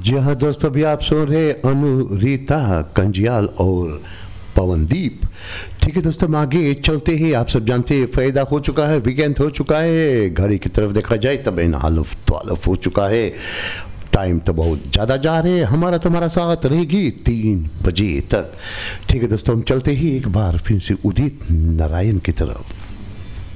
जी हाँ दोस्तों, अभी आप सुन रहे अनुरीता कंजियाल और पवनदीप। ठीक है दोस्तों, हम आगे चलते ही आप सब जानते हैं फ़ायदा हो चुका है, वीकेंड हो चुका है, घड़ी की तरफ देखा जाए तब इन हालफ तो हालफ हो चुका है, टाइम तो बहुत ज़्यादा जा रहे हैं, हमारा तुम्हारा साथ रहेगी 3 बजे तक। ठीक है दोस्तों, हम चलते ही एक बार फिर से उदित नारायण की तरफ।